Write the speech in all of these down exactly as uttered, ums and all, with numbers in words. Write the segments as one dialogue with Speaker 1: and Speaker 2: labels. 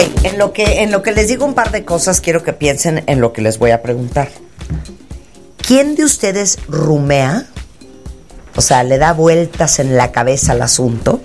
Speaker 1: En lo que, en lo que les digo un par de cosas, quiero que piensen en lo que les voy a preguntar. ¿Quién de ustedes rumea? O sea, le da vueltas en la cabeza al asunto.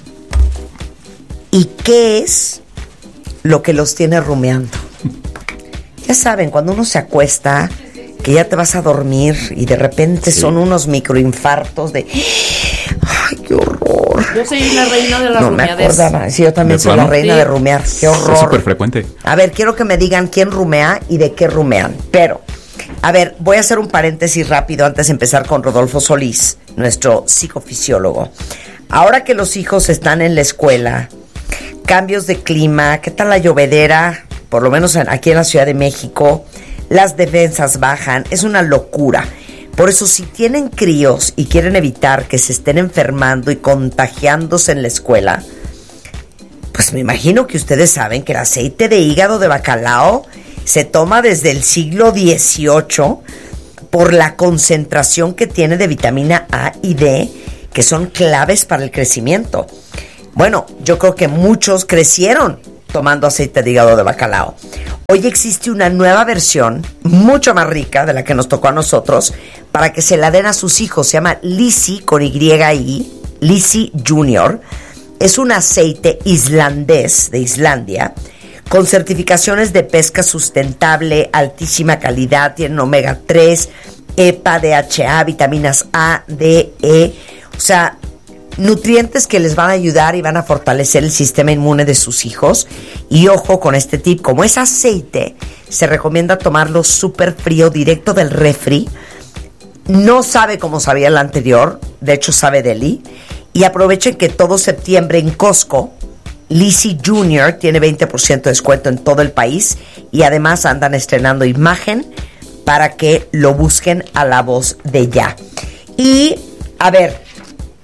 Speaker 1: ¿Y qué es lo que los tiene rumeando? Ya saben, cuando uno se acuesta, que ya te vas a dormir y de repente sí. son unos microinfartos de... ¡Ay, qué horror!
Speaker 2: Yo soy la reina de la
Speaker 1: no
Speaker 2: rumeadez.
Speaker 1: Me acordaba. Sí, yo también soy la reina sí. de rumear. ¡Qué horror!
Speaker 3: Es súper frecuente.
Speaker 1: A ver, quiero que me digan quién rumea y de qué rumean. Pero, a ver, voy a hacer un paréntesis rápido antes de empezar con Rodolfo Solís, nuestro psicofisiólogo. Ahora que los hijos están en la escuela, cambios de clima, ¿qué tal la llovedera? Por lo menos aquí en la Ciudad de México, las defensas bajan, es una locura. Por eso, si tienen críos y quieren evitar que se estén enfermando y contagiándose en la escuela, pues me imagino que ustedes saben que el aceite de hígado de bacalao se toma desde el siglo dieciocho por la concentración que tiene de vitamina A y D, que son claves para el crecimiento. Bueno, yo creo que muchos crecieron tomando aceite de hígado de bacalao. Hoy existe una nueva versión, mucho más rica de la que nos tocó a nosotros, para que se la den a sus hijos. Se llama Lisi, con Y I, Lisi Junior. Es un aceite islandés, de Islandia, con certificaciones de pesca sustentable, altísima calidad, tienen omega tres, E P A, D H A, vitaminas A, D, E, o sea... nutrientes que les van a ayudar y van a fortalecer el sistema inmune de sus hijos. Y ojo con este tip, como es aceite, se recomienda tomarlo súper frío, directo del refri. No sabe cómo sabía el anterior, de hecho sabe deli. Y aprovechen que todo septiembre en Costco, Lisi Junior tiene veinte por ciento de descuento en todo el país. Y además andan estrenando imagen para que lo busquen a la voz de ya. Y, a ver,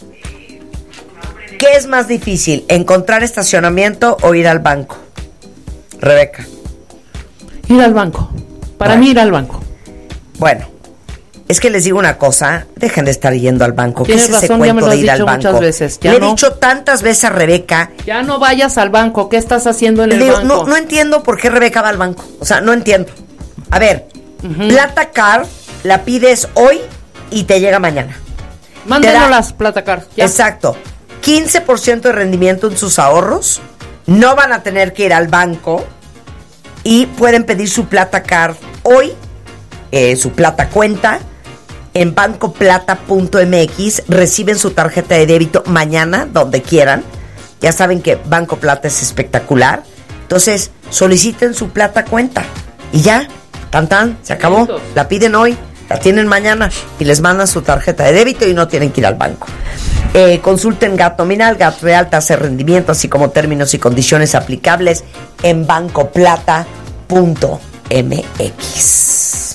Speaker 1: ¿qué es más difícil, encontrar estacionamiento o ir al banco? Rebeca.
Speaker 2: Ir al banco. Para bueno. mí ir al banco.
Speaker 1: Bueno, es que les digo una cosa, dejen de estar yendo al banco. ¿Qué es ese
Speaker 2: razón,
Speaker 1: cuento de ir al banco?
Speaker 2: Muchas veces. Ya
Speaker 1: Le
Speaker 2: no.
Speaker 1: he dicho tantas veces a Rebeca.
Speaker 2: Ya no vayas al banco, ¿qué estás haciendo en el
Speaker 1: digo,
Speaker 2: banco?
Speaker 1: No, no entiendo por qué Rebeca va al banco. O sea, no entiendo. A ver, uh-huh. Plata Card la pides hoy y te llega mañana.
Speaker 2: Mándenos las Plata Card. Ya.
Speaker 1: Exacto. quince por ciento de rendimiento en sus ahorros, no van a tener que ir al banco y pueden pedir su Plata Card hoy, eh, su Plata Cuenta, en banco plata punto m x, reciben su tarjeta de débito mañana, donde quieran. Ya saben que Banco Plata es espectacular. Entonces, soliciten su Plata Cuenta y ya, tan tan, se acabó. La piden hoy, la tienen mañana y les mandan su tarjeta de débito y no tienen que ir al banco. Eh, consulten G A T nominal, G A T real, tasa de rendimiento, así como términos y condiciones aplicables en banco plata punto m x.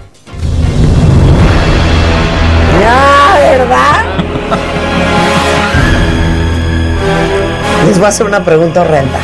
Speaker 1: Ya, ¿verdad? Les voy a hacer una pregunta horrenda.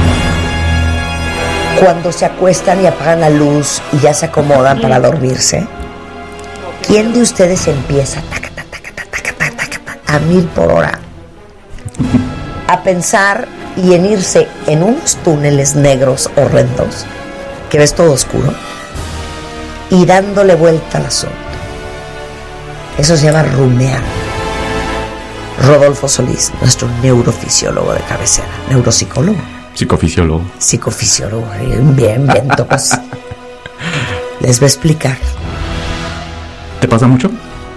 Speaker 1: Cuando se acuestan y apagan la luz y ya se acomodan para dormirse, ¿quién de ustedes empieza taca, taca, taca, taca, taca, taca, a mil por hora a pensar y en irse en unos túneles negros horrendos que ves todo oscuro y dándole vuelta al asunto? Eso se llama rumear. Rodolfo Solís, nuestro neurofisiólogo de cabecera, neuropsicólogo.
Speaker 3: Psicofisiólogo.
Speaker 1: Psicofisiólogo, bien, bien, todos. Les va a explicar.
Speaker 3: ¿Te pasa mucho?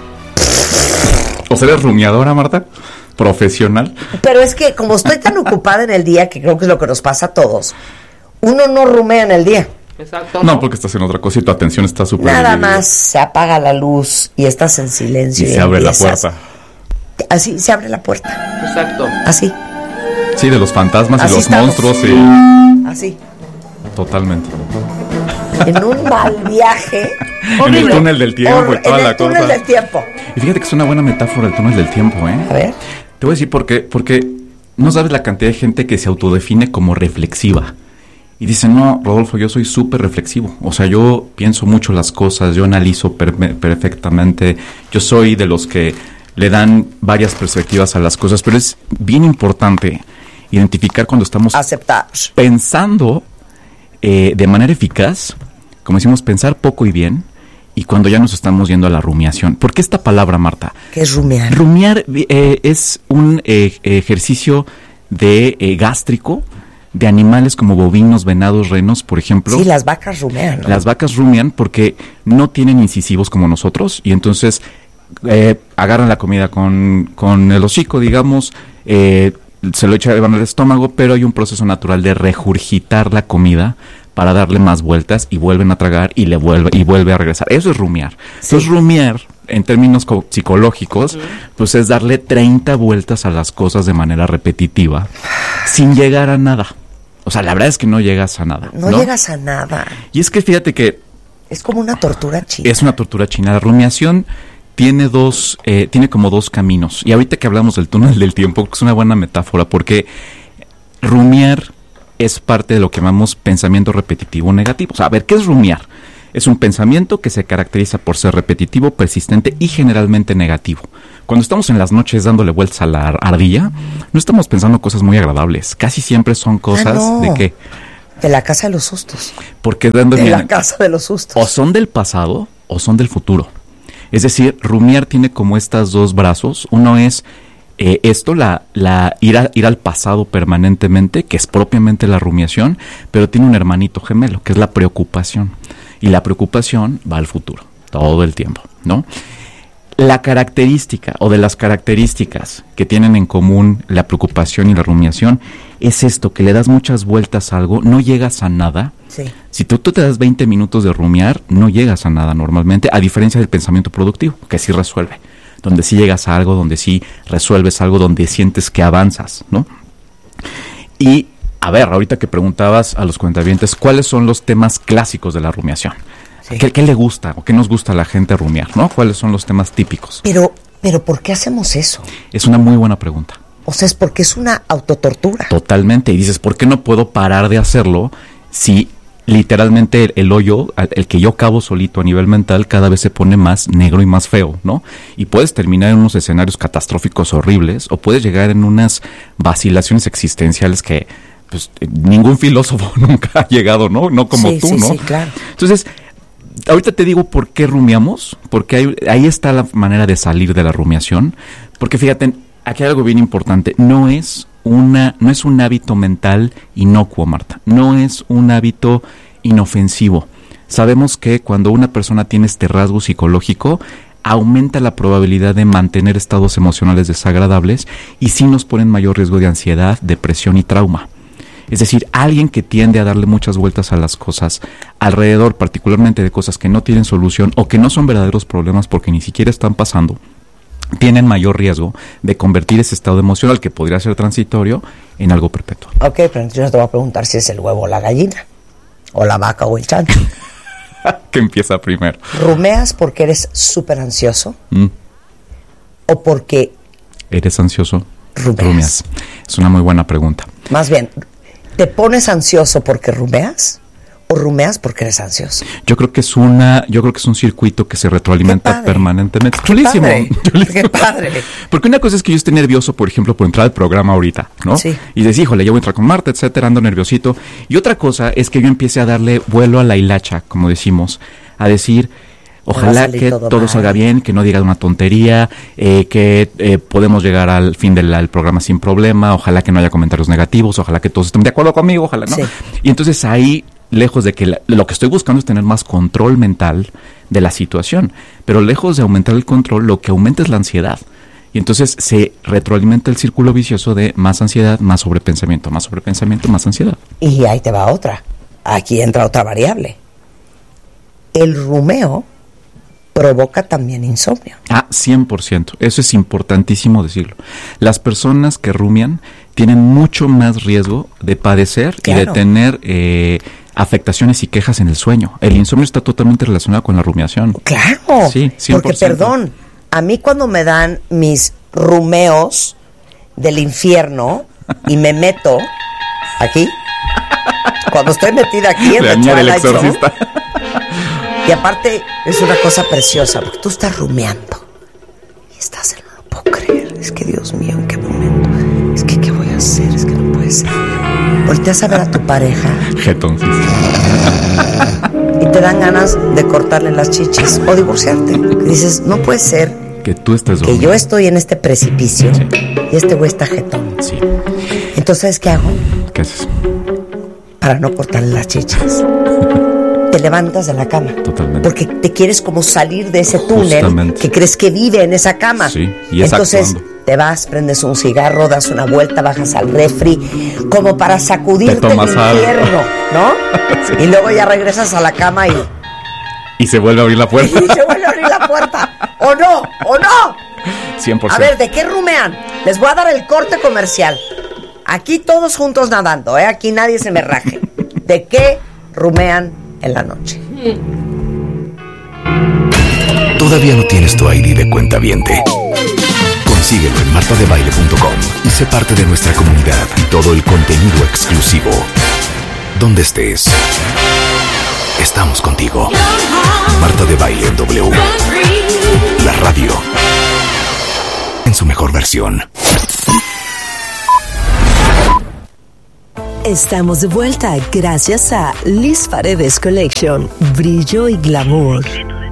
Speaker 3: ¿O sea, eres rumiadora, Marta? ¿Profesional?
Speaker 1: Pero es que como estoy tan ocupada en el día, que creo que es lo que nos pasa a todos, uno no rumea en el día.
Speaker 2: Exacto.
Speaker 3: No, porque estás en otra cosa y tu atención está súper
Speaker 1: Nada
Speaker 3: dividida.
Speaker 1: más se apaga la luz y estás en silencio.
Speaker 3: Y,
Speaker 1: y
Speaker 3: se abre la
Speaker 1: empiezas.
Speaker 3: puerta.
Speaker 1: Así se abre la puerta.
Speaker 2: Exacto.
Speaker 1: Así.
Speaker 3: Sí, de los fantasmas
Speaker 1: Así
Speaker 3: y los
Speaker 1: estamos.
Speaker 3: monstruos y...
Speaker 1: Así.
Speaker 3: Totalmente.
Speaker 1: En un mal viaje.
Speaker 3: En el túnel del tiempo y toda
Speaker 1: en
Speaker 3: la
Speaker 1: el túnel
Speaker 3: cosa.
Speaker 1: del tiempo.
Speaker 3: Y fíjate que es una buena metáfora el túnel del tiempo, ¿eh?
Speaker 1: A ver.
Speaker 3: Te voy a decir por qué. Porque no sabes la cantidad de gente que se autodefine como reflexiva. Y dicen, no, Rodolfo, yo soy súper reflexivo. O sea, yo pienso mucho las cosas, yo analizo per- perfectamente. Yo soy de los que le dan varias perspectivas a las cosas. Pero es bien importante identificar cuando estamos
Speaker 1: aceptar,
Speaker 3: pensando eh, de manera eficaz, como decimos, pensar poco y bien, y cuando ya nos estamos yendo a la rumiación. ¿Por qué esta palabra, Marta?
Speaker 1: ¿Qué es rumiar?
Speaker 3: Rumiar eh, es un eh, ejercicio de eh, gástrico de animales como bovinos, venados, renos, por ejemplo.
Speaker 1: Sí, las vacas rumean, ¿no?
Speaker 3: Las vacas rumian porque no tienen incisivos como nosotros, y entonces eh, agarran la comida con, con el hocico, digamos, eh, se lo echan al estómago, pero hay un proceso natural de regurgitar la comida para darle más vueltas, y vuelven a tragar y le vuelve y vuelve a regresar. Eso es rumiar. Sí. Entonces, rumiar, en términos co- psicológicos, uh-huh. pues es darle treinta vueltas a las cosas de manera repetitiva, sin llegar a nada. O sea, la verdad es que no llegas a nada.
Speaker 1: No, no llegas a nada.
Speaker 3: Y es que fíjate que...
Speaker 1: es como una tortura china.
Speaker 3: Es una tortura china. La rumiación tiene dos, eh, tiene como dos caminos. Y ahorita que hablamos del túnel del tiempo, es una buena metáfora, porque rumiar es parte de lo que llamamos pensamiento repetitivo negativo. O sea, a ver, ¿qué es rumiar? Es un pensamiento que se caracteriza por ser repetitivo, persistente y generalmente negativo. Cuando estamos en las noches dándole vueltas a la ardilla, no estamos pensando cosas muy agradables. Casi siempre son cosas ah, no. de que...
Speaker 1: de la casa de los sustos.
Speaker 3: Porque dando
Speaker 1: de
Speaker 3: bien,
Speaker 1: la casa de los sustos.
Speaker 3: O son del pasado o son del futuro. Es decir, rumiar tiene como estas dos brazos. Uno es eh, esto, la, la ir, a, ir al pasado permanentemente, que es propiamente la rumiación, pero tiene un hermanito gemelo, que es la preocupación. Y la preocupación va al futuro, todo el tiempo, ¿no? La característica, o de las características que tienen en común la preocupación y la rumiación, es esto, que le das muchas vueltas a algo, no llegas a nada.
Speaker 1: Sí.
Speaker 3: Si tú, tú te das veinte minutos de rumiar, no llegas a nada normalmente, a diferencia del pensamiento productivo, que sí resuelve, donde sí llegas a algo, donde sí resuelves algo, donde sientes que avanzas, ¿no? Y, a ver, ahorita que preguntabas a los cuentavientes, ¿cuáles son los temas clásicos de la rumiación? Sí. ¿Qué, ¿Qué le gusta o qué nos gusta a la gente rumiar, no? ¿Cuáles son los temas típicos?
Speaker 1: Pero, pero ¿por qué hacemos eso?
Speaker 3: Es una muy buena pregunta.
Speaker 1: O sea, es porque es una autotortura.
Speaker 3: Totalmente. Y dices, ¿por qué no puedo parar de hacerlo si literalmente el, el hoyo, el que yo cavo solito a nivel mental, cada vez se pone más negro y más feo, ¿no? Y puedes terminar en unos escenarios catastróficos horribles, o puedes llegar en unas vacilaciones existenciales que pues ningún filósofo nunca ha llegado, ¿no? No como
Speaker 1: sí,
Speaker 3: tú,
Speaker 1: sí,
Speaker 3: ¿no?
Speaker 1: Sí, claro.
Speaker 3: Entonces, ahorita te digo por qué rumiamos, porque hay, ahí está la manera de salir de la rumiación, porque fíjate, aquí hay algo bien importante, no es una, no es un hábito mental inocuo, Marta, no es un hábito inofensivo. Sabemos que cuando una persona tiene este rasgo psicológico, aumenta la probabilidad de mantener estados emocionales desagradables y sí nos pone en mayor riesgo de ansiedad, depresión y trauma. Es decir, alguien que tiende a darle muchas vueltas a las cosas alrededor, particularmente de cosas que no tienen solución o que no son verdaderos problemas porque ni siquiera están pasando, tienen mayor riesgo de convertir ese estado emocional, que podría ser transitorio, en algo perpetuo.
Speaker 1: Ok, pero entonces te voy a preguntar si es el huevo o la gallina, o la vaca o el chancho.
Speaker 3: ¿Qué empieza primero?
Speaker 1: ¿Rumeas porque eres súper ansioso?
Speaker 3: Mm.
Speaker 1: ¿O porque
Speaker 3: eres ansioso?
Speaker 1: Rumeas.
Speaker 3: Rumeas. Es una muy buena pregunta.
Speaker 1: Más bien, ¿te pones ansioso porque rumeas? ¿O rumeas porque eres ansioso?
Speaker 3: Yo creo que es una, yo creo que es un circuito que se retroalimenta permanentemente.
Speaker 1: Qué
Speaker 3: Chulísimo.
Speaker 1: Padre.
Speaker 3: Chulísimo.
Speaker 1: Qué padre.
Speaker 3: Porque una cosa es que yo esté nervioso, por ejemplo, por entrar al programa ahorita, ¿no?
Speaker 1: Sí.
Speaker 3: Y decir, híjole, yo voy a entrar con Marta, etcétera, ando nerviosito. Y otra cosa es que yo empiece a darle vuelo a la hilacha, como decimos, a decir, ojalá que todo, todo salga bien, que no diga una tontería, eh, que eh, podemos llegar al fin del al programa sin problema, ojalá que no haya comentarios negativos, ojalá que todos estén de acuerdo conmigo, ojalá, ¿no?
Speaker 1: Sí.
Speaker 3: Y entonces ahí, lejos de que la, lo que estoy buscando es tener más control mental de la situación, pero lejos de aumentar el control, lo que aumenta es la ansiedad. Y entonces se retroalimenta el círculo vicioso de más ansiedad, más sobrepensamiento, más sobrepensamiento, más ansiedad.
Speaker 1: Y ahí te va otra. Aquí entra otra variable. El rumeo provoca también insomnio.
Speaker 3: Ah, cien por ciento. Eso es importantísimo decirlo. Las personas que rumian tienen mucho más riesgo de padecer claro. y de tener eh, afectaciones y quejas en el sueño. El insomnio está totalmente relacionado con la rumiación.
Speaker 1: Claro.
Speaker 3: Sí, cien por ciento.
Speaker 1: Porque, perdón, a mí cuando me dan mis rumeos del infierno y me meto aquí, cuando estoy metida aquí en el Twilight Zone, y aparte es una cosa preciosa porque tú estás rumeando y estás en no lo puedo creer, es que Dios mío, ¿en qué momento? Es que ¿qué voy a hacer? Es que no puedo puede ser. Volteas a ver a tu pareja.
Speaker 3: Jetón, sí, sí.
Speaker 1: Y te dan ganas de cortarle las chichis o divorciarte. Y dices, no puede ser
Speaker 3: que tú estés
Speaker 1: que
Speaker 3: dormido.
Speaker 1: yo estoy en este precipicio sí. y este güey está jetón.
Speaker 3: Sí.
Speaker 1: Entonces, ¿sabes qué hago?
Speaker 3: ¿Qué haces?
Speaker 1: Para no cortarle las chichis. Te levantas de la cama.
Speaker 3: Totalmente.
Speaker 1: Porque te quieres como salir de ese túnel.
Speaker 3: Justamente.
Speaker 1: Que crees que vive en esa cama.
Speaker 3: Sí, y es
Speaker 1: entonces
Speaker 3: actuando.
Speaker 1: Te vas, prendes un cigarro, das una vuelta, bajas al refri, como para sacudirte el infierno, ¿no? Sí. Y luego ya regresas a la cama y...
Speaker 3: Y se vuelve a abrir la puerta.
Speaker 1: Y se vuelve a abrir la puerta. ¿O no? ¿O no?
Speaker 3: cien por ciento.
Speaker 1: A ver, ¿de qué rumean? Les voy a dar el corte comercial. Aquí todos juntos nadando, ¿eh? Aquí nadie se me raje. ¿De qué rumean en la noche?
Speaker 4: ¿Todavía no tienes tu I D de cuentaviente? Consíguelo en marta de baile punto com y sé parte de nuestra comunidad y todo el contenido exclusivo. Donde estés, estamos contigo. Marta de Baile W. La radio en su mejor versión.
Speaker 5: Estamos de vuelta gracias a Liz Paredes Collection. Brillo y glamour.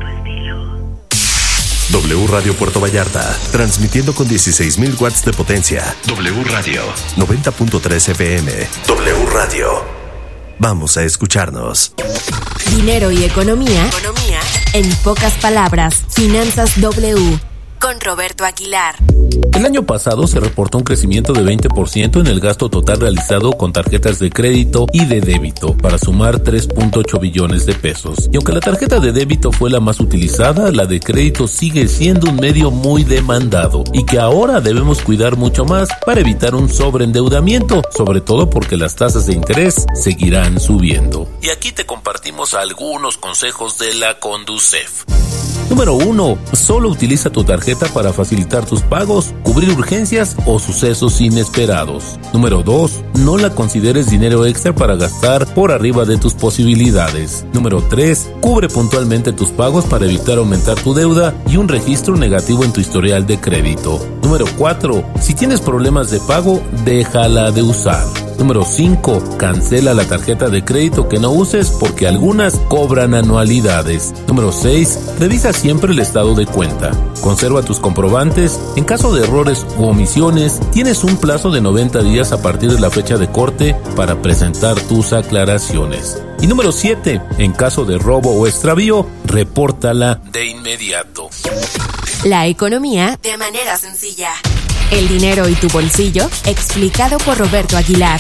Speaker 6: W Radio Puerto Vallarta, transmitiendo con dieciséis mil watts de potencia. W Radio, noventa punto tres F M. W Radio. Vamos a escucharnos.
Speaker 7: Dinero y economía. Economía. En pocas palabras, Finanzas W. Con Roberto Aguilar.
Speaker 8: El año pasado se reportó un crecimiento de veinte por ciento en el gasto total realizado con tarjetas de crédito y de débito, para sumar tres punto ocho billones de pesos. Y aunque la tarjeta de débito fue la más utilizada, la de crédito sigue siendo un medio muy demandado y que ahora debemos cuidar mucho más para evitar un sobreendeudamiento, sobre todo porque las tasas de interés seguirán subiendo. Y aquí te compartimos algunos consejos de la Conducef. Número uno. Solo utiliza tu tarjeta para facilitar tus pagos, cubrir urgencias o sucesos inesperados. Número dos. No la consideres dinero extra para gastar por arriba de tus posibilidades. Número tres. Cubre puntualmente tus pagos para evitar aumentar tu deuda y un registro negativo en tu historial de crédito. Número cuatro. Si tienes problemas de pago, déjala de usar. Número cinco. Cancela la tarjeta de crédito que no uses porque algunas cobran anualidades. Número seis. Revisa siempre el estado de cuenta. Conserva tus comprobantes. En caso de errores u omisiones, tienes un plazo de noventa días a partir de la fecha de corte para presentar tus aclaraciones. Y número siete. En caso de robo o extravío, repórtala de inmediato.
Speaker 7: La economía de manera sencilla. El dinero y tu bolsillo, explicado por Roberto Aguilar.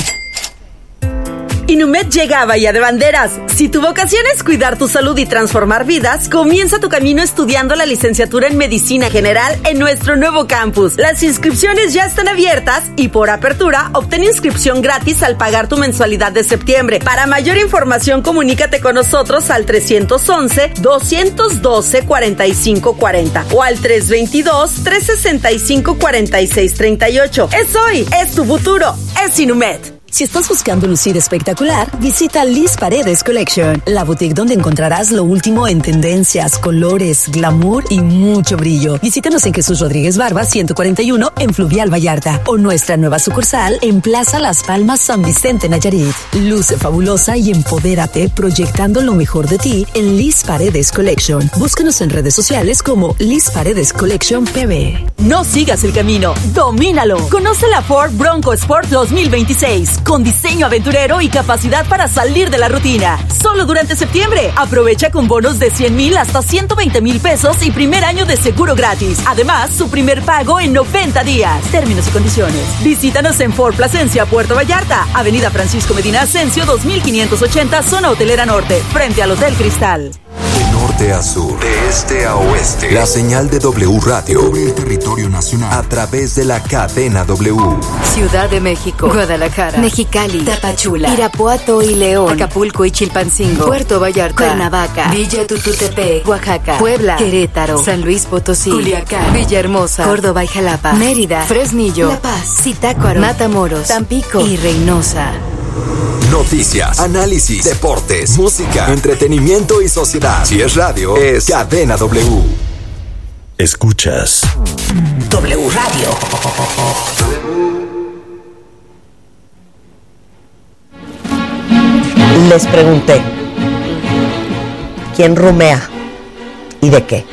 Speaker 9: Inumet llega a Bahía de Banderas. Si tu vocación es cuidar tu salud y transformar vidas, comienza tu camino estudiando la licenciatura en Medicina General en nuestro nuevo campus. Las inscripciones ya están abiertas y por apertura obtén inscripción gratis al pagar tu mensualidad de septiembre. Para mayor información, comunícate con nosotros al tres once, dos uno dos, cuatro cinco cuatro cero o al tres veintidós, tres sesenta y cinco, cuarenta y seis treinta y ocho. Es hoy, es tu futuro, es Inumet.
Speaker 5: Si estás buscando lucir espectacular, visita Liz Paredes Collection, la boutique donde encontrarás lo último en tendencias, colores, glamour y mucho brillo. Visítanos en Jesús Rodríguez Barba ciento cuarenta y uno en Fluvial Vallarta o nuestra nueva sucursal en Plaza Las Palmas San Vicente Nayarit. Luce fabulosa y empodérate proyectando lo mejor de ti en Liz Paredes Collection. Búscanos en redes sociales como Liz Paredes Collection P B.
Speaker 9: No sigas el camino, domínalo. Conoce la Ford Bronco Sport dos mil veintiséis. Con diseño aventurero y capacidad para salir de la rutina. Solo durante septiembre. Aprovecha con bonos de cien mil hasta ciento veinte mil pesos y primer año de seguro gratis. Además, su primer pago en noventa días. Términos y condiciones. Visítanos en Ford Plasencia, Puerto Vallarta. Avenida Francisco Medina Ascencio, dos mil quinientos ochenta, Zona Hotelera Norte. Frente al Hotel Cristal.
Speaker 10: De norte a sur, de este a oeste, la señal de W Radio cubre el territorio nacional a través de la cadena W.
Speaker 11: Ciudad de México, Guadalajara, Mexicali, Tapachula, Irapuato y León, Acapulco y Chilpancingo, Puerto Vallarta, Cuernavaca, Villa Tututepec, Oaxaca, Puebla, Querétaro, San Luis Potosí, Culiacán, Villahermosa, Córdoba y Jalapa, Mérida, Fresnillo, La Paz, Zitácuaro, Matamoros, Tampico y Reynosa.
Speaker 10: Noticias, análisis, deportes, música, entretenimiento y sociedad. Si es radio, es Cadena W.
Speaker 6: Escuchas
Speaker 1: W Radio. les pregunté, ¿quién rumea y de qué?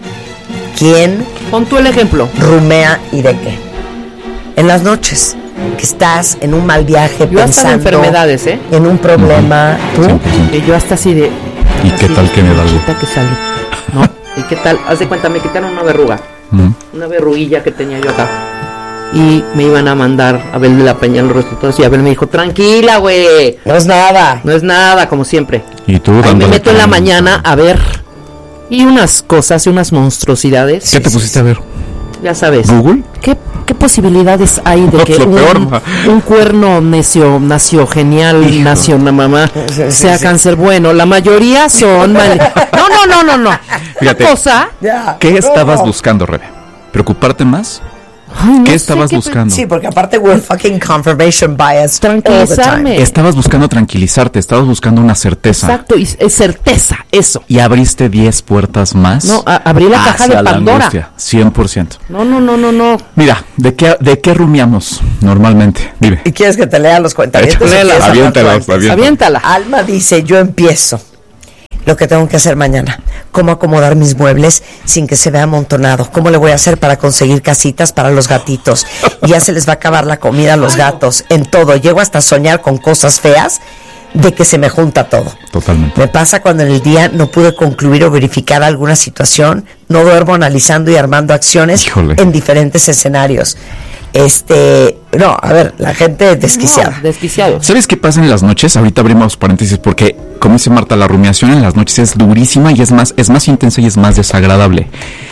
Speaker 1: ¿Quién
Speaker 2: Pon tú el ejemplo.
Speaker 1: rumea y de qué? En las noches, que estás en un mal viaje
Speaker 2: Yo hasta
Speaker 1: pensando
Speaker 2: de enfermedades, ¿eh?
Speaker 1: en un problema, ¿tú?
Speaker 2: Y yo hasta así de...
Speaker 3: ¿Y qué tal que me da algo?
Speaker 2: que sale, ¿no? ¿Y qué tal? Haz de cuenta, me quitaron una verruga,
Speaker 3: Mm.
Speaker 2: una verruguilla que tenía yo acá. Y me iban a mandar a Abel de la Peña los resultados y Abel me dijo, tranquila, güey.
Speaker 1: No es nada.
Speaker 2: No es nada, como siempre.
Speaker 3: Y tú
Speaker 2: Ahí me
Speaker 3: dándole
Speaker 2: meto en la
Speaker 3: con-
Speaker 2: mañana a ver. Y unas cosas y unas monstruosidades.
Speaker 3: ¿Qué te pusiste a ver?
Speaker 2: Ya sabes.
Speaker 3: ¿Google?
Speaker 2: ¿Qué, qué posibilidades hay de
Speaker 3: No,
Speaker 2: que
Speaker 3: lo
Speaker 2: un,
Speaker 3: peor, ma.
Speaker 2: un cuerno necio, nació genial,
Speaker 3: Hijo.
Speaker 2: nació una mamá,
Speaker 1: Sí, sí,
Speaker 2: sea
Speaker 1: sí.
Speaker 2: cáncer bueno? La mayoría son mal... No, no, no, no, no.
Speaker 3: Fíjate.
Speaker 2: Una cosa...
Speaker 1: Ya.
Speaker 3: ¿Qué estabas
Speaker 1: No.
Speaker 3: buscando, Rebe? ¿Preocuparte más?
Speaker 2: Ay, no
Speaker 3: ¿Qué
Speaker 2: sé
Speaker 3: estabas
Speaker 2: qué-
Speaker 3: buscando?
Speaker 1: Sí, porque aparte we're fucking confirmation bias.
Speaker 2: Tranquilizarme.
Speaker 3: Estabas buscando tranquilizarte, estabas buscando una certeza.
Speaker 2: Exacto, y es certeza, eso.
Speaker 3: Y abriste diez puertas más.
Speaker 2: No, a- abrí la caja
Speaker 3: hacia
Speaker 2: de
Speaker 3: la
Speaker 2: Pandora.
Speaker 3: angustia, cien por ciento.
Speaker 2: No, no, no, no, no.
Speaker 3: Mira, ¿de qué, ¿de qué rumiamos normalmente? Dime.
Speaker 1: ¿Y quieres que te lea los cuentavientos?
Speaker 3: Échale,
Speaker 1: ¿O quieres hablar tú
Speaker 3: aviéntala,
Speaker 1: antes?
Speaker 3: aviéntala.
Speaker 2: Aviéntala.
Speaker 1: Alma dice, yo empiezo lo que tengo que hacer mañana. Cómo acomodar mis muebles sin que se vea amontonado. Cómo le voy a hacer para conseguir casitas para los gatitos. Ya se les va a acabar la comida a los gatos. En todo. Llego hasta a soñar con cosas feas de que se me junta todo.
Speaker 3: Totalmente.
Speaker 1: Me pasa cuando en el día no pude concluir o verificar alguna situación. No duermo analizando y armando acciones
Speaker 3: Híjole.
Speaker 1: en diferentes escenarios. Este, no, a ver, la gente desquiciada.
Speaker 2: No, desquiciados.
Speaker 3: ¿Sabes qué pasa en las noches? Ahorita abrimos paréntesis porque, como dice Marta, la rumiación en las noches es durísima y es más, es más intensa y es más desagradable.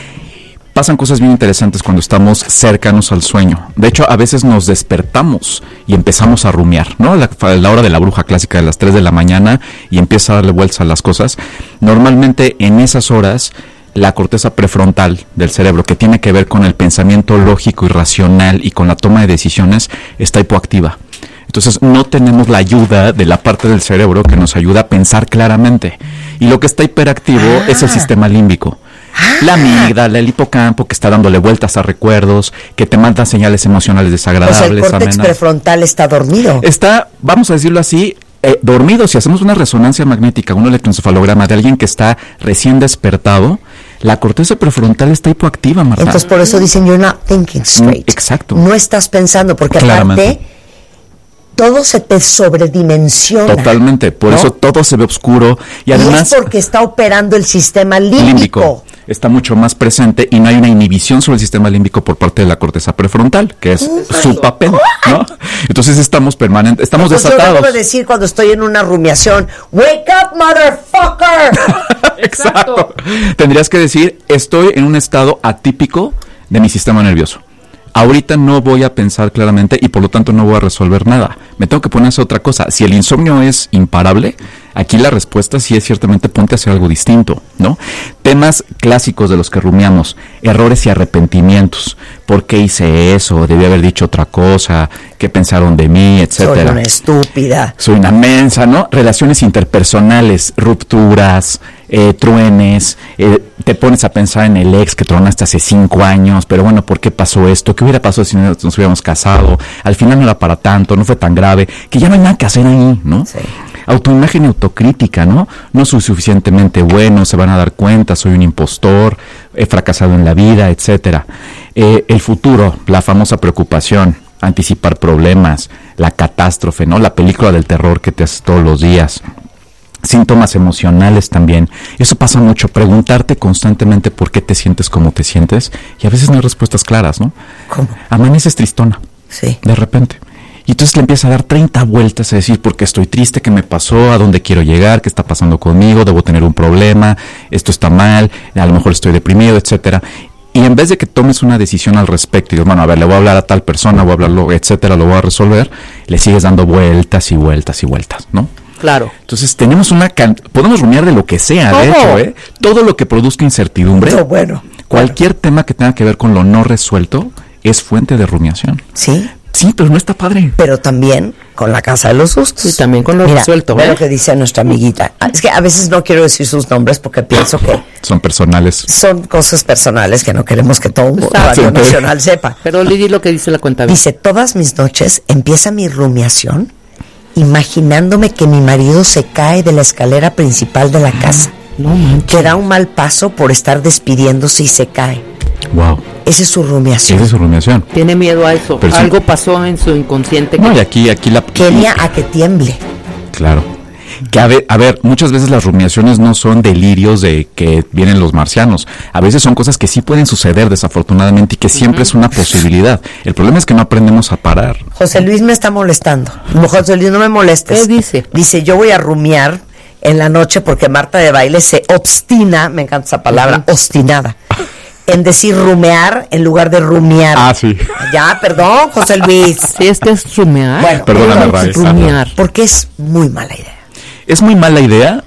Speaker 3: Pasan cosas bien interesantes cuando estamos cercanos al sueño. De hecho, a veces nos despertamos y empezamos a rumiar, ¿no? La, la hora de la bruja clásica de las tres de la mañana y empieza a darle vueltas a las cosas. Normalmente en esas horas, la corteza prefrontal del cerebro, que tiene que ver con el pensamiento lógico y racional y con la toma de decisiones, está hipoactiva. Entonces no tenemos la ayuda de la parte del cerebro que nos ayuda a pensar claramente. Y lo que está hiperactivo
Speaker 1: Ah.
Speaker 3: es el sistema límbico. La amígdala, el hipocampo, que está dándole vueltas a recuerdos, que te manda señales emocionales
Speaker 1: O
Speaker 3: desagradables.
Speaker 1: sea, el córtex
Speaker 3: amenazas.
Speaker 1: prefrontal está dormido.
Speaker 3: Está, vamos a decirlo así, eh, dormido. Si hacemos una resonancia magnética, un electroencefalograma de alguien que está recién despertado, la corteza prefrontal está hipoactiva, Marta.
Speaker 1: Entonces por eso dicen you're not thinking straight.
Speaker 3: Exacto.
Speaker 1: No estás pensando, porque
Speaker 3: Claramente.
Speaker 1: aparte todo se te sobredimensiona.
Speaker 3: Totalmente, por
Speaker 1: ¿no?
Speaker 3: eso todo se ve oscuro y
Speaker 1: Y
Speaker 3: además
Speaker 1: es porque está operando el sistema límbico.
Speaker 3: límbico está mucho más presente y no hay una inhibición sobre el sistema límbico por parte de la corteza prefrontal, que es su papel, ¿no? Entonces estamos permanentes, estamos
Speaker 1: Pues yo
Speaker 3: desatados.
Speaker 1: debo decir cuando estoy en una rumiación, wake up, motherfucker.
Speaker 3: Exacto. Tendrías que decir, estoy en un estado atípico de mi sistema nervioso. Ahorita no voy a pensar claramente y por lo tanto no voy a resolver nada. Me tengo que poner a hacer otra cosa. Si el insomnio es imparable, aquí la respuesta sí es ciertamente ponte a hacer algo distinto, ¿no? Temas clásicos de los que rumiamos, errores y arrepentimientos. ¿Por qué hice eso? Debí haber dicho otra cosa. ¿Qué pensaron de mí? Etcétera.
Speaker 1: Soy una estúpida.
Speaker 3: Soy una mensa, ¿no? Relaciones interpersonales, rupturas, eh, truenes, eh, te pones a pensar en el ex que tronaste hace cinco años, pero bueno, ¿por qué pasó esto? ¿Qué hubiera pasado si no nos hubiéramos casado? Al final no era para tanto, no fue tan grave, que ya no hay nada que hacer ahí, ¿no?
Speaker 1: Sí.
Speaker 3: Autoimagen y autocrítica, ¿no? No soy suficientemente bueno, se van a dar cuenta, soy un impostor, he fracasado en la vida, etcétera. Eh, el futuro, la famosa preocupación, anticipar problemas, la catástrofe, ¿no? La película del terror que te haces todos los días. Síntomas emocionales también. Eso pasa mucho, preguntarte constantemente por qué te sientes como te sientes y a veces no hay respuestas claras, ¿no?
Speaker 1: ¿Cómo?
Speaker 3: Amaneces tristona,
Speaker 1: Sí.
Speaker 3: de repente. Y entonces le empieza a dar treinta vueltas a decir por qué estoy triste, qué me pasó, a dónde quiero llegar, qué está pasando conmigo, debo tener un problema, esto está mal, a lo mejor estoy deprimido, etcétera. Y en vez de que tomes una decisión al respecto y digas, bueno, a ver, le voy a hablar a tal persona, voy a hablarlo, etcétera, lo voy a resolver, le sigues dando vueltas y vueltas y vueltas, ¿no?
Speaker 2: Claro.
Speaker 3: Entonces tenemos una can- podemos rumiar de lo que sea, de
Speaker 2: Todo.
Speaker 3: hecho, ¿eh? Todo lo que produzca incertidumbre,
Speaker 1: No, bueno.
Speaker 3: cualquier tema que tenga que ver con lo no resuelto es fuente de rumiación.
Speaker 1: Sí.
Speaker 3: Sí, pero no está padre.
Speaker 1: Pero también con la casa de los sustos.
Speaker 2: Y también con lo
Speaker 1: Mira,
Speaker 2: resuelto,
Speaker 1: ve
Speaker 2: ¿eh?
Speaker 1: lo que dice nuestra amiguita. Ah, Es que a veces no quiero decir sus nombres porque pienso que
Speaker 3: Son personales.
Speaker 1: son cosas personales que no queremos que todo
Speaker 2: Exacto.
Speaker 1: Radio
Speaker 3: Sí,
Speaker 1: Nacional sepa.
Speaker 2: Pero Lidi, lo que dice la cuenta.
Speaker 1: Dice, todas mis noches empieza mi rumiación imaginándome que mi marido se cae de la escalera principal de la casa.
Speaker 2: No manches.
Speaker 1: Que da un mal paso por estar despidiéndose y se cae.
Speaker 3: Wow.
Speaker 1: Esa es su rumiación.
Speaker 3: Esa es su rumiación.
Speaker 2: Tiene miedo a eso.
Speaker 3: Pero
Speaker 2: Algo
Speaker 3: sí.
Speaker 2: pasó en su inconsciente.
Speaker 3: No,
Speaker 2: que...
Speaker 3: y aquí, aquí la...
Speaker 1: Quería a que tiemble.
Speaker 3: Claro. Que a ver, a ver, muchas veces las rumiaciones no son delirios de que vienen los marcianos. A veces son cosas que sí pueden suceder desafortunadamente y que siempre uh-huh. es una posibilidad. El problema es que no aprendemos a parar.
Speaker 1: José Luis me está molestando. José Luis, no me molestes.
Speaker 2: ¿Qué dice?
Speaker 1: Dice, yo voy a rumiar en la noche porque Marta de Baile se obstina, me encanta esa palabra, uh-huh. obstinada, en decir rumear en lugar de rumiar.
Speaker 3: Ah, sí.
Speaker 1: Ya, perdón, José Luis.
Speaker 2: Sí, es que es rumear.
Speaker 1: Bueno,
Speaker 3: perdóname, Raíz.
Speaker 2: Rumiar.
Speaker 1: Porque es muy mala idea.
Speaker 3: Es muy mala idea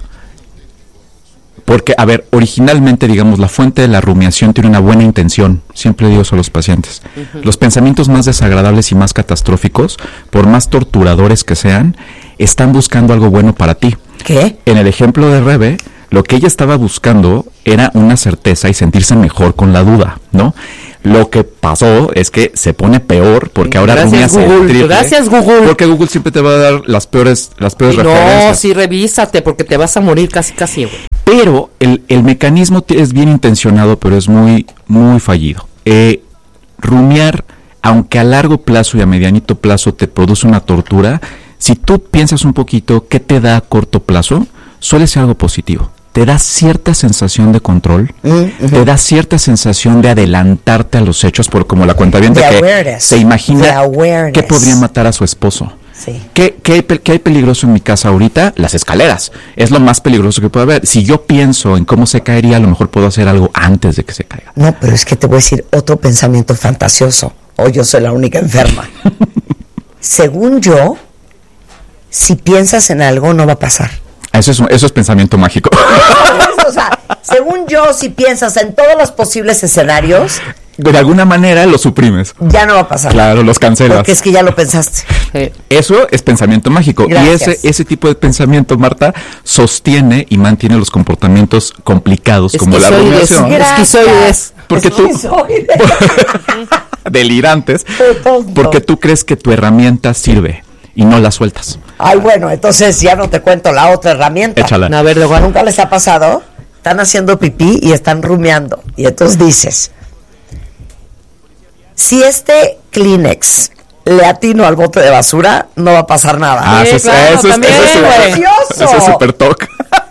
Speaker 3: porque, a ver, originalmente, digamos, la fuente de la rumiación tiene una buena intención. Siempre digo eso a los pacientes. Uh-huh. Los pensamientos más desagradables y más catastróficos, por más torturadores que sean, están buscando algo bueno para ti.
Speaker 1: ¿Qué?
Speaker 3: En el ejemplo de Rebe, lo que ella estaba buscando era una certeza y sentirse mejor con la duda, ¿no? Lo que pasó es que se pone peor porque ahora
Speaker 2: Gracias,
Speaker 3: rumias el triple.
Speaker 2: Gracias, Google.
Speaker 3: Porque Google siempre te va a dar las peores, las peores
Speaker 2: no,
Speaker 3: referencias.
Speaker 2: No, sí, revísate porque te vas a morir casi, casi, güey.
Speaker 3: Pero el, el mecanismo es bien intencionado, pero es muy, muy fallido. Eh, rumiar, aunque a largo plazo y a medianito plazo te produce una tortura, si tú piensas un poquito qué te da a corto plazo, suele ser algo positivo. Te da cierta sensación de control, mm-hmm. te da cierta sensación de adelantarte a los hechos, por como la cuentaviente que awareness. Se imagina que podría matar a su esposo.
Speaker 1: Sí.
Speaker 3: ¿Qué, qué, hay, ¿Qué hay peligroso en mi casa ahorita? Las escaleras. Es lo más peligroso que puede haber. Si yo pienso en cómo se caería, a lo mejor puedo hacer algo antes de que se caiga.
Speaker 1: No, pero es que te voy a decir otro pensamiento fantasioso. O yo soy la única enferma. Según yo, si piensas en algo, no va a pasar.
Speaker 3: Eso es, eso es pensamiento mágico.
Speaker 1: O sea, según yo, si piensas en todos los posibles escenarios,
Speaker 3: de alguna manera lo suprimes.
Speaker 1: Ya no va a pasar.
Speaker 3: Claro, los cancelas.
Speaker 1: Porque es que ya lo pensaste.
Speaker 3: Sí. Eso es pensamiento mágico.
Speaker 1: Gracias.
Speaker 3: Y ese, ese tipo de pensamiento, Marta, sostiene y mantiene los comportamientos complicados como la rumiación.
Speaker 2: Esquizoides.
Speaker 3: Porque tú... delirantes. Porque tú crees que tu herramienta sirve y no la sueltas.
Speaker 1: Ay, bueno, entonces ya no te cuento la otra herramienta.
Speaker 3: Échala.
Speaker 2: A ver, luego,
Speaker 1: ¿nunca les ha pasado? Están haciendo pipí y están rumiando. Y entonces dices, si este Kleenex le atino al bote de basura, no va a pasar nada.
Speaker 3: Ah, sí, eso, claro, eso, también, eso, es, eso es super toc.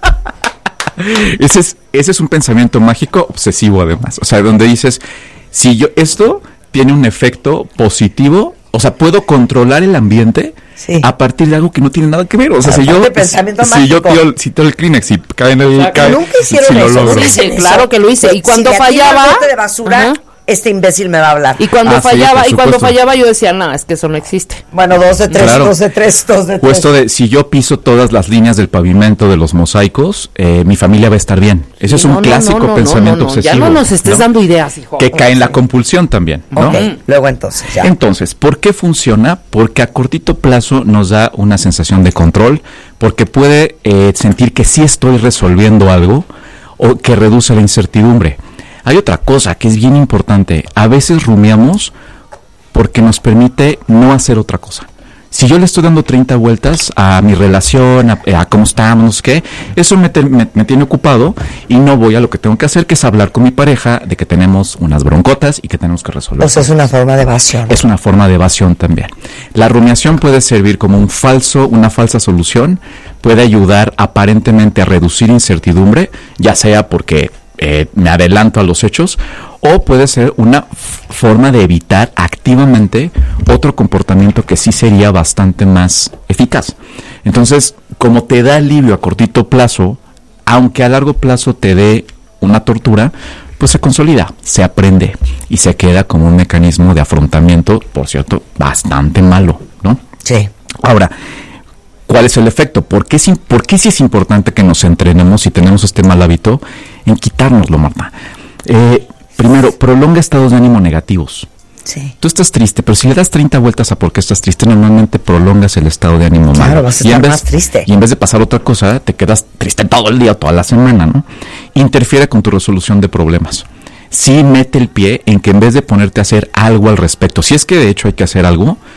Speaker 3: ese, es, ese es un pensamiento mágico obsesivo, además. O sea, donde dices, si yo esto tiene un efecto positivo, o sea, puedo controlar el ambiente sí. a partir de algo que no tiene nada que ver. O sea, si yo, si yo tiro, si tiro el Kleenex y cae en el... Cae,
Speaker 1: nunca hicieron
Speaker 3: si
Speaker 1: eso.
Speaker 3: Lo
Speaker 2: sí, sí, claro que lo hice. Y cuando
Speaker 1: si
Speaker 2: fallaba...
Speaker 1: el bote de basura, uh-huh. este imbécil me va a hablar.
Speaker 2: Y cuando
Speaker 3: ah,
Speaker 2: fallaba,
Speaker 3: sí,
Speaker 2: y cuando fallaba yo decía, no, es que eso no existe.
Speaker 1: Bueno, dos de tres,
Speaker 3: claro.
Speaker 1: dos de tres, dos de tres.
Speaker 3: Puesto de, si yo piso todas las líneas del pavimento de los mosaicos, eh, mi familia va a estar bien. Ese sí, es un no, clásico no, no, pensamiento no, no, no.
Speaker 2: Ya
Speaker 3: obsesivo.
Speaker 2: no nos estés ¿no? dando ideas, hijo.
Speaker 3: Que cae en la compulsión también, ¿no?
Speaker 1: Okay. Luego entonces, ya.
Speaker 3: Entonces, ¿por qué funciona? Porque a cortito plazo nos da una sensación de control, porque puede eh, sentir que sí estoy resolviendo algo o que reduce la incertidumbre. Hay otra cosa que es bien importante. A veces rumiamos porque nos permite no hacer otra cosa. Si yo le estoy dando treinta vueltas a mi relación, a, a cómo estamos, no sé qué, eso me, te, me, me tiene ocupado y no voy a lo que tengo que hacer, que es hablar con mi pareja de que tenemos unas broncotas y que tenemos que resolver.
Speaker 1: O sea, es una forma de evasión.
Speaker 3: Es una forma de evasión también. La rumiación puede servir como un falso, una falsa solución, puede ayudar aparentemente a reducir incertidumbre, ya sea porque eh, me adelanto a los hechos, o puede ser una f- forma de evitar activamente otro comportamiento que sí sería bastante más eficaz. Entonces, como te da alivio a cortito plazo, aunque a largo plazo te dé una tortura, pues se consolida, se aprende y se queda como un mecanismo de afrontamiento, por cierto, bastante malo, ¿no?
Speaker 1: Sí.
Speaker 3: Ahora, ¿cuál es el efecto? ¿Por qué, es, ¿Por qué sí es importante que nos entrenemos si tenemos este mal hábito en quitárnoslo, Marta? Eh... Primero, prolonga estados de ánimo negativos.
Speaker 1: Sí.
Speaker 3: Tú estás triste, pero si le das treinta vueltas a por qué estás triste, normalmente prolongas el estado de ánimo malo.
Speaker 1: Claro, vas a estar
Speaker 3: y en vez,
Speaker 1: más triste.
Speaker 3: Y en vez de pasar otra cosa, te quedas triste todo el día, toda la semana, ¿no? Interfiere con tu resolución de problemas. Sí mete el pie en que en vez de ponerte a hacer algo al respecto, si es que de hecho hay que hacer algo,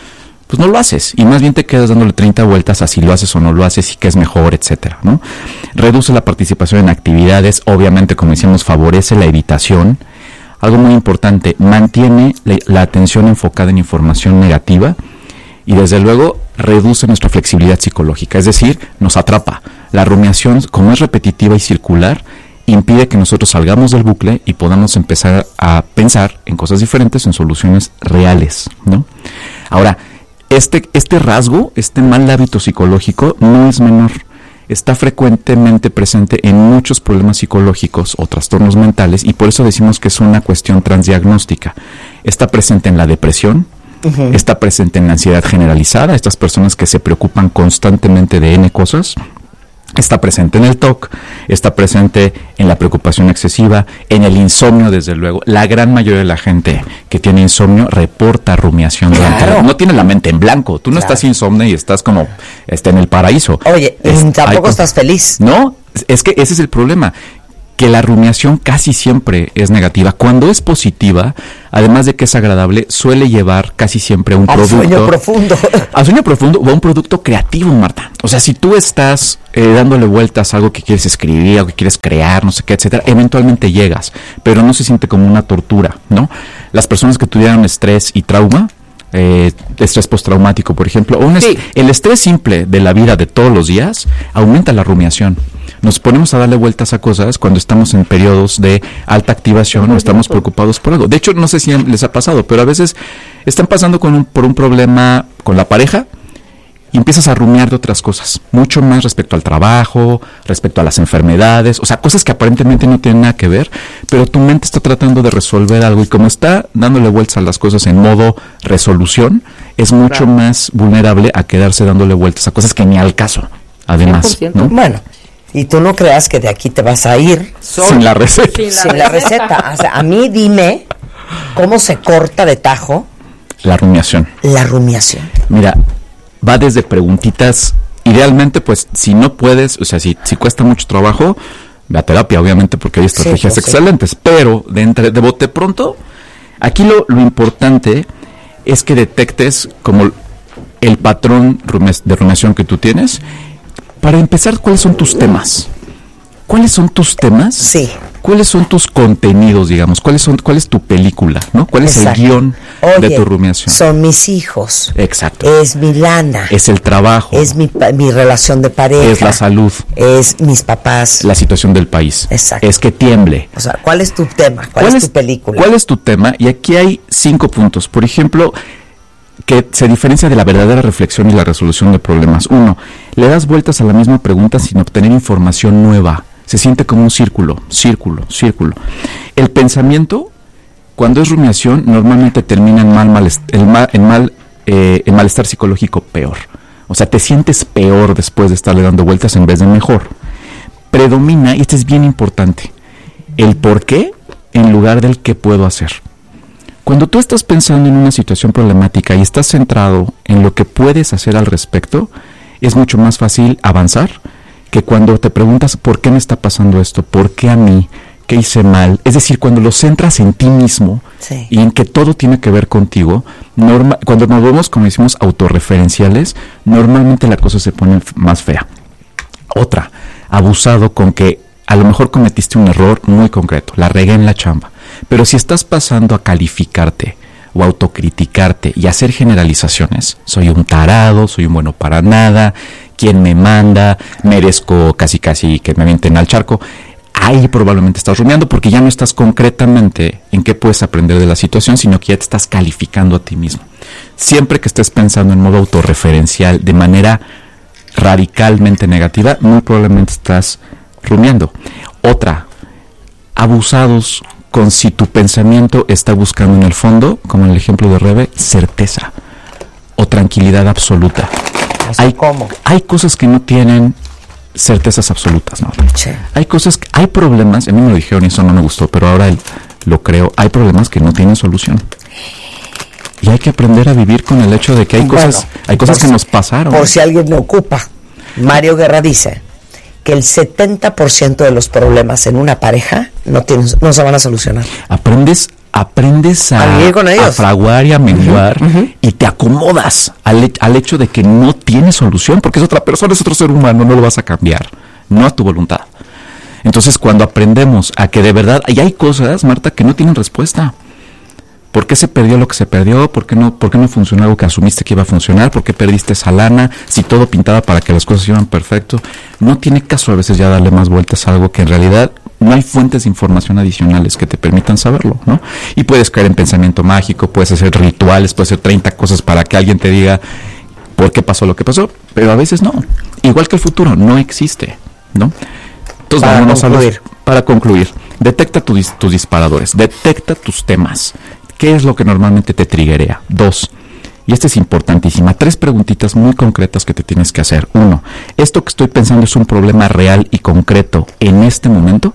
Speaker 3: pues no lo haces, y más bien te quedas dándole treinta vueltas a si lo haces o no lo haces y qué es mejor, etcétera, ¿no? Reduce la participación en actividades, obviamente, como decíamos, favorece la evitación. Algo muy importante, mantiene la, la atención enfocada en información negativa y desde luego reduce nuestra flexibilidad psicológica, es decir, nos atrapa. La rumiación, como es repetitiva y circular, impide que nosotros salgamos del bucle y podamos empezar a pensar en cosas diferentes, en soluciones reales, ¿no? Ahora, este, este rasgo, este mal hábito psicológico no es menor. Está frecuentemente presente en muchos problemas psicológicos o trastornos mentales y por eso decimos que es una cuestión transdiagnóstica. Está presente en la depresión, uh-huh. está presente en la ansiedad generalizada, estas personas que se preocupan constantemente de N cosas. Está presente en el T O C, está presente en la preocupación excesiva, en el insomnio, desde luego. La gran mayoría de la gente que tiene insomnio reporta rumiación. Claro. Durante, no tiene la mente en blanco. Tú no claro. estás insomne y estás como este, en el paraíso.
Speaker 1: Oye, es, tampoco hay, estás feliz.
Speaker 3: No, es que ese es el problema. Que la rumiación casi siempre es negativa. Cuando es positiva, además de que es agradable, suele llevar casi siempre a un
Speaker 1: al
Speaker 3: producto...
Speaker 1: Al sueño profundo.
Speaker 3: Al sueño profundo o a un producto creativo, Marta. O sea, si tú estás eh, dándole vueltas a algo que quieres escribir, algo que quieres crear, no sé qué, etcétera, eventualmente llegas, pero no se siente como una tortura, ¿no? Las personas que tuvieron estrés y trauma, eh, estrés postraumático, por ejemplo, o un sí. est- el estrés simple de la vida de todos los días aumenta la rumiación. Nos ponemos a darle vueltas a cosas cuando estamos en periodos de alta activación o estamos preocupados por algo. De hecho, no sé si les ha pasado, pero a veces están pasando con un, por un problema con la pareja y empiezas a rumiar de otras cosas, mucho más respecto al trabajo, respecto a las enfermedades, o sea, cosas que aparentemente no tienen nada que ver, pero tu mente está tratando de resolver algo y como está dándole vueltas a las cosas en modo resolución, es mucho claro. más vulnerable a quedarse dándole vueltas a cosas que ni al caso, además, ¿no?
Speaker 1: Bueno. Y tú no creas que de aquí te vas a ir
Speaker 3: sin la receta.
Speaker 1: Sin la, sin la receta. O sea, a mí dime cómo se corta de tajo
Speaker 3: la rumiación.
Speaker 1: La rumiación.
Speaker 3: Mira, va desde preguntitas. Idealmente, pues, si no puedes, o sea, si, si cuesta mucho trabajo, ve a terapia, obviamente, porque hay estrategias sí, pues, excelentes. Sí. Pero de, entre, de bote pronto, aquí lo, lo importante es que detectes como el patrón de rumiación que tú tienes. Para empezar, ¿cuáles son tus temas? ¿Cuáles son tus temas?
Speaker 1: Sí.
Speaker 3: ¿Cuáles son tus contenidos, digamos? ¿Cuáles son, cuál es tu película, ¿no? ¿Cuál Exacto. es el guión Oye, de tu rumiación?
Speaker 1: Son mis hijos.
Speaker 3: Exacto.
Speaker 1: Es mi lana.
Speaker 3: Es el trabajo.
Speaker 1: Es mi, mi relación de pareja.
Speaker 3: Es la salud.
Speaker 1: Es mis papás.
Speaker 3: La situación del país.
Speaker 1: Exacto.
Speaker 3: Es que tiemble.
Speaker 1: O sea, ¿cuál es tu tema? ¿Cuál, ¿Cuál es, es tu película?
Speaker 3: ¿Cuál es tu tema? Y aquí hay cinco puntos. Por ejemplo, que se diferencia de la verdadera reflexión y la resolución de problemas. Uno, le das vueltas a la misma pregunta sin obtener información nueva. Se siente como un círculo, círculo, círculo. El pensamiento, cuando es rumiación, normalmente termina en mal, mal, el mal, en mal, eh, en malestar psicológico peor. O sea, te sientes peor después de estarle dando vueltas en vez de mejor. Predomina, y esto es bien importante, el por qué en lugar del qué puedo hacer. Cuando tú estás pensando en una situación problemática y estás centrado en lo que puedes hacer al respecto, es mucho más fácil avanzar que cuando te preguntas ¿por qué me está pasando esto? ¿Por qué a mí? ¿Qué hice mal? Es decir, cuando lo centras en ti mismo sí. y en que todo tiene que ver contigo, norma- cuando nos vemos, como decimos, autorreferenciales, normalmente la cosa se pone más fea. Otra, abusado con que a lo mejor cometiste un error muy concreto, la regué en la chamba. Pero si estás pasando a calificarte o autocriticarte y hacer generalizaciones, soy un tarado, soy un bueno para nada, ¿quién me manda? Merezco casi casi que me avienten al charco. Ahí probablemente estás rumiando porque ya no estás concretamente en qué puedes aprender de la situación, sino que ya te estás calificando a ti mismo. Siempre que estés pensando en modo autorreferencial de manera radicalmente negativa, muy probablemente estás rumiando. Otra, abusados con si tu pensamiento está buscando en el fondo, como en el ejemplo de Rebe, certeza o tranquilidad absoluta.
Speaker 1: O sea,
Speaker 3: hay,
Speaker 1: ¿cómo?
Speaker 3: Hay cosas que no tienen certezas absolutas, ¿no?
Speaker 1: Sí.
Speaker 3: Hay cosas, que, hay problemas, a mí me lo dijeron y eso no me gustó, pero ahora el, lo creo, hay problemas que no tienen solución. Y hay que aprender a vivir con el hecho de que hay bueno, cosas, hay cosas que nos pasaron.
Speaker 1: Por si alguien me ocupa, Mario Guerra dice que el setenta por ciento de los problemas en una pareja no, tienen, no se van a solucionar.
Speaker 3: Aprendes aprendes a,
Speaker 1: a, con ellos.
Speaker 3: a fraguar y a menguar, uh-huh, uh-huh. y te acomodas al, al hecho de que no tienes solución, porque es otra persona, es otro ser humano, no lo vas a cambiar, no a tu voluntad. Entonces, cuando aprendemos a que de verdad, y hay cosas, Marta, que no tienen respuesta. ¿Por qué se perdió lo que se perdió? ¿Por qué no, por qué no funcionó algo que asumiste que iba a funcionar? ¿Por qué perdiste esa lana? Si todo pintaba para que las cosas iban perfecto. No tiene caso a veces ya darle más vueltas a algo que en realidad no hay fuentes de información adicionales que te permitan saberlo, ¿no? Y puedes caer en pensamiento mágico, puedes hacer rituales, puedes hacer treinta cosas para que alguien te diga por qué pasó lo que pasó, pero a veces no. Igual que el futuro, no existe, ¿no? Entonces,
Speaker 1: para
Speaker 3: vámonos
Speaker 1: concluir.
Speaker 3: a los, para concluir, detecta tu, tus disparadores, detecta tus temas. ¿Qué es lo que normalmente te triggerea? Dos, y esta es importantísima, tres preguntitas muy concretas que te tienes que hacer. Uno, ¿esto que estoy pensando es un problema real y concreto en este momento?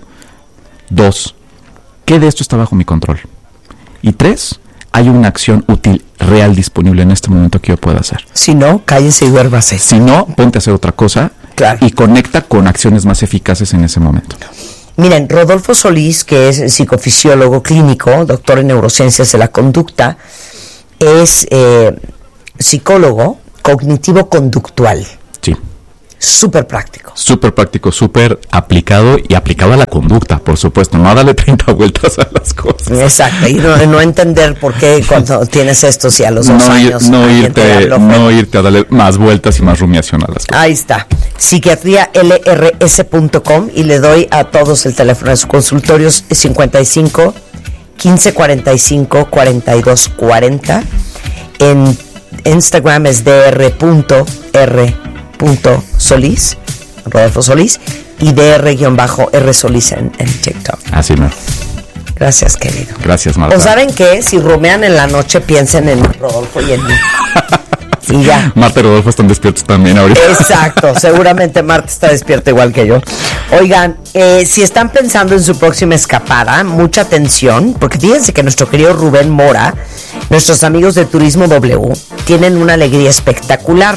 Speaker 3: Dos, ¿qué de esto está bajo mi control? Y tres, ¿hay una acción útil real disponible en este momento que yo pueda hacer?
Speaker 1: Si no, cállese y duérmase.
Speaker 3: Si no, ponte a hacer otra cosa, claro, y conecta con acciones más eficaces en ese momento.
Speaker 1: Miren, Rodolfo Solís, que es psicofisiólogo clínico, doctor en neurociencias de la conducta, es eh, psicólogo cognitivo-conductual.
Speaker 3: Sí.
Speaker 1: Súper práctico.
Speaker 3: Súper práctico, súper aplicado y aplicado a la conducta, por supuesto. No a darle treinta vueltas a las cosas.
Speaker 1: Exacto, y no, no entender por qué cuando tienes esto, si a los dos
Speaker 3: no
Speaker 1: años...
Speaker 3: Ir, no, irte, no irte a darle más vueltas y más rumiación a las cosas.
Speaker 1: Ahí está, psiquiatría l r s punto com, y le doy a todos el teléfono de sus consultorios cincuenta y cinco, quince cuarenta y cinco, cuarenta y dos cuarenta. En Instagram es dr punto r punto solís, Rodolfo Solís, y dr-r Solís en, en TikTok.
Speaker 3: Así no.
Speaker 1: Gracias, querido.
Speaker 3: Gracias, Marta.
Speaker 1: ¿O saben qué? Si rumean en la noche, piensen en Rodolfo y en mí. Y ya.
Speaker 3: Marta y Rodolfo están despiertos también ahorita.
Speaker 1: Exacto, seguramente Marta está despierta igual que yo. Oigan, eh, si están pensando en su próxima escapada, mucha atención, porque fíjense que nuestro querido Rubén Mora, nuestros amigos de Turismo W, tienen una alegría espectacular.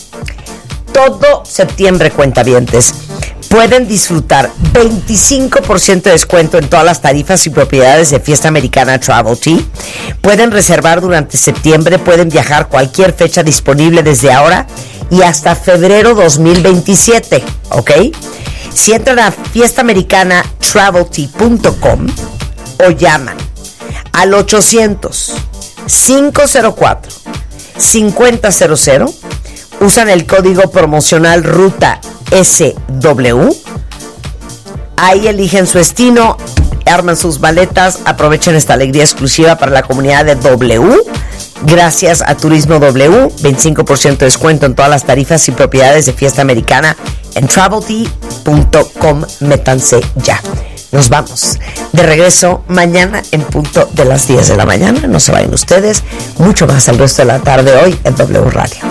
Speaker 1: Todo septiembre, cuentavientes, pueden disfrutar veinticinco por ciento de descuento en todas las tarifas y propiedades de Fiesta Americana Travel Tea. Pueden reservar durante septiembre, pueden viajar cualquier fecha disponible desde ahora y hasta febrero dos mil veintisiete, ¿ok? Si entran a fiesta americana travel tea punto com o llaman al ochocientos, cinco cero cuatro, cinco cero cero cero, usan el código promocional Ruta S W, ahí eligen su destino, arman sus maletas, aprovechen esta alegría exclusiva para la comunidad de W. Gracias a Turismo W, veinticinco por ciento de descuento en todas las tarifas y propiedades de Fiesta Americana en travel tea punto com. Métanse ya. Nos vamos de regreso mañana en punto de las diez de la mañana. No se vayan ustedes. Mucho más el resto de la tarde hoy en W Radio.